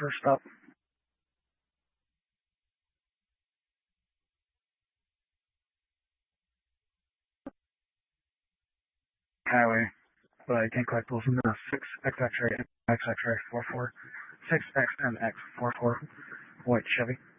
First stop. Highway. But I can collect those in the 6X X-ray, X X-ray 44, 6XNX 44, white Chevy.